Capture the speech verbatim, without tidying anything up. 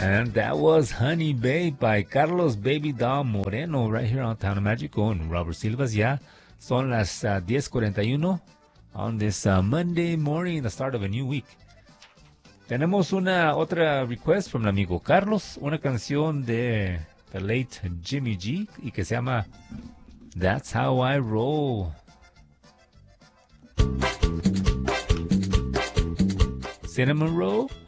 And that was Honey Babe by Carlos Baby Doll Moreno right here on Town of Magic con Robert Silvas. Ya son las uh, diez cuarenta y uno on this uh, Monday morning, the start of a new week. Tenemos una otra request from el amigo Carlos, una canción de the late Jimmy G y que se llama That's How I Roll. Cinnamon Roll.